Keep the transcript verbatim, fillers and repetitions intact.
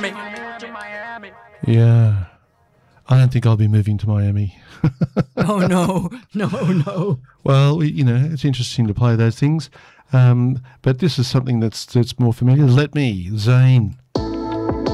Miami. Yeah. I don't think I'll be moving to Miami. Oh, no. No, no. Well, we- you know, it's interesting to play those things. Um, but this is something that's that's more familiar. Let me, Zane,